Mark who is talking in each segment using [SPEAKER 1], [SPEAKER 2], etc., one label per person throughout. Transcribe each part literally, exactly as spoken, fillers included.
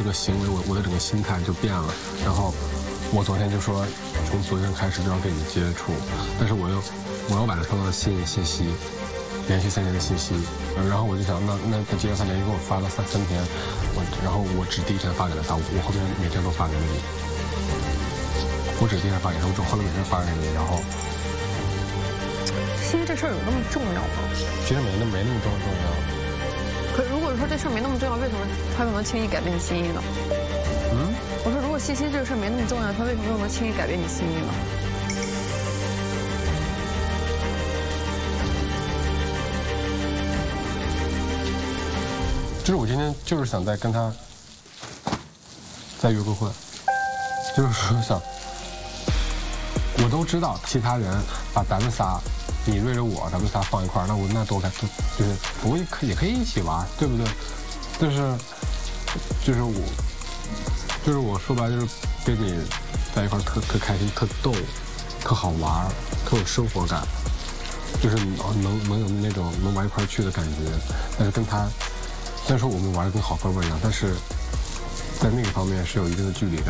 [SPEAKER 1] 个行为，我我的整个心态就变了。然后我昨天就说，从昨天开始就要跟你接触，但是我又我又晚上收到了信信息，连续三天的信息，然后我就想，那那他接着三连续给我发了三三天，我然后我只第一天发给了他，我后面每天都发给了你，我只第一天发给他，我只后面每天发给你，然后。
[SPEAKER 2] 信息这事儿有那么重要吗？
[SPEAKER 1] 其实没那没那么重重要。
[SPEAKER 2] 可如果说这事儿没那么重要，为什么他又能轻易改变你心意呢？
[SPEAKER 1] 嗯，
[SPEAKER 2] 我说如果信息这个事儿没那么重要，他为什么又能轻易改变你心意呢？
[SPEAKER 1] 就是我今天就是想再跟他再约个会，就是说想，我都知道其他人把咱们仨。你瑞瑞我，咱们仨放一块儿，那我那多开，就是我也可也可以一起玩，对不对？但是，就是我，就是我说白就是跟你在一块儿特特开心、特逗、特好玩、特有生活感，就是能能有那种能玩一块儿去的感觉。但是跟他，虽然说我们玩的跟好哥们儿一样，但是在那个方面是有一定的距离感。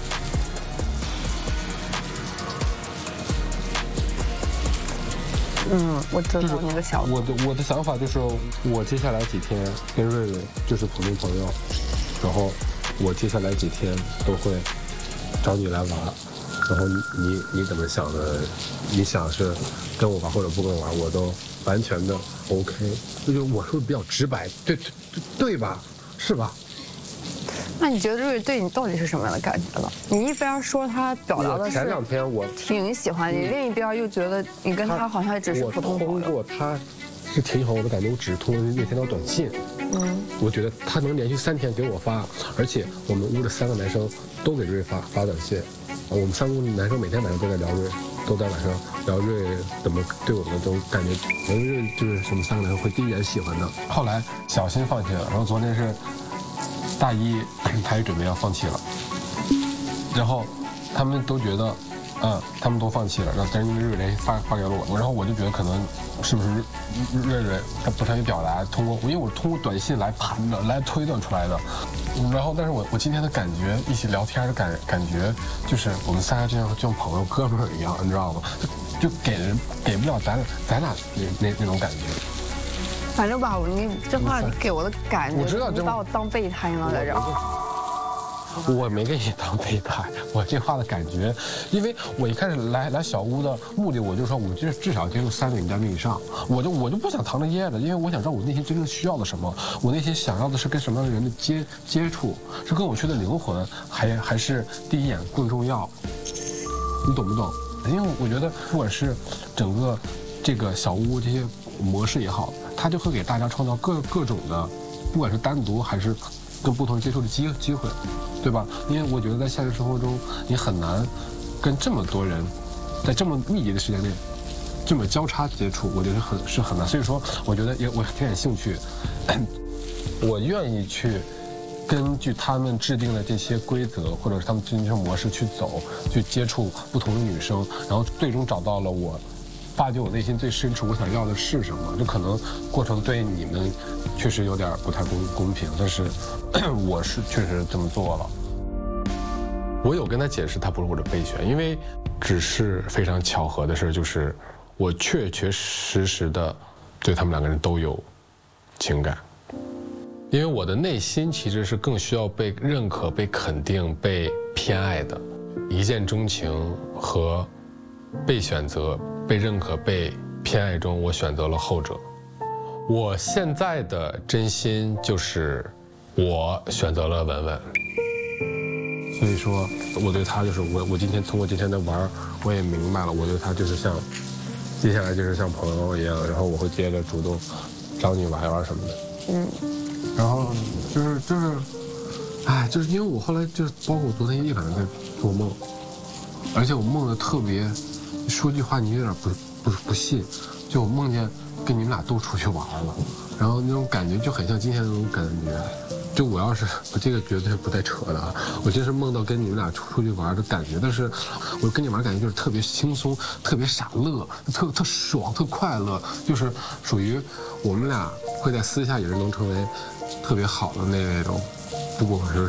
[SPEAKER 2] 嗯，我知道那个想法。
[SPEAKER 1] 我的我的想法就是，我接下来几天跟瑞瑞就是普通朋友，然后我接下来几天都会找你来玩，然后你你你怎么想的？你想是跟我玩或者不跟我玩，我都完全的 OK。这就我说的比较直白，对对对吧？是吧？
[SPEAKER 2] 那你觉得瑞瑞对你到底是什么样的感觉了？你一边说他表达的是
[SPEAKER 1] 前两天我
[SPEAKER 2] 挺喜欢你，另一边又觉得你跟他好像只是普通朋友。
[SPEAKER 1] 我通过他是挺好，我的感觉，我只是通过那天的短信，嗯，我觉得他能连续三天给我发，而且我们屋的三个男生都给瑞发发短信，我们三个男生每天晚上都在聊瑞，都在晚上聊瑞怎么对我们的这种感觉，瑞就是我们三个男生会第一眼喜欢的。后来小新放弃了，然后昨天是。大一，他也准备要放弃了，然后他们都觉得，嗯，他们都放弃了，然后但是因为瑞瑞发发给了我，然后我就觉得可能是不是瑞瑞他不善于表达，通过因为我通过短信来盘的，来推断出来的，然后但是我我今天的感觉，一起聊天的感感觉，就是我们仨就像就像朋友哥们儿一样，你知道吗？就就给人给不了咱咱俩那那那种感觉。
[SPEAKER 2] 反正吧，你这话给我的感觉，
[SPEAKER 1] 我知道
[SPEAKER 2] 你把我当备胎呢，在这儿。
[SPEAKER 1] 我没给你当备胎，我这话的感觉，因为我一开始来来小屋的目的，我就说我就至少接触三个女嘉宾以上，我就我就不想藏着掖着，因为我想知道我内心真正需要的什么，我内心想要的是跟什么样的人的接接触，是跟我去的灵魂，还还是第一眼更重要，你懂不懂？因为我觉得不管是整个这个小屋这些模式也好。他就会给大家创造各各种的，不管是单独还是跟不同人接触的机机会，对吧？因为我觉得在现实生活中，你很难跟这么多人在这么密集的时间内这么交叉接触，我觉得很是很难。所以说，我觉得也我挺感兴趣，我愿意去根据他们制定的这些规则，或者是他们制定这种模式去走，去接触不同的女生，然后最终找到了我。发掘我内心最深处我想要的是什么，就可能过程对你们确实有点不太公公平，但是我是确实这么做了。我有跟他解释他不是我的备选，因为只是非常巧合的事，就是我确确实实的对他们两个人都有情感，因为我的内心其实是更需要被认可、被肯定、被偏爱的。一见钟情和被选择、被认可、被偏爱中，我选择了后者。我现在的真心就是我选择了文文，所以说我对他就是我我今天通过今天的玩，我也明白了，我对他就是像接下来就是像朋友一样，然后我会接着主动找你玩玩什么的。嗯，然后就是就是，哎，就是因为我后来就是包括我昨天一晚上在做梦，而且我梦的特别。说句话你有点不不不信，就我梦见跟你们俩都出去玩了，然后那种感觉就很像今天那种感觉。就我要是我这个绝对不带扯的啊，我真是梦到跟你们俩出去玩的感觉，但是我跟你玩感觉就是特别轻松、特别傻乐、特特爽、特快乐，就是属于我们俩会在私下也是能成为特别好的那种，不管是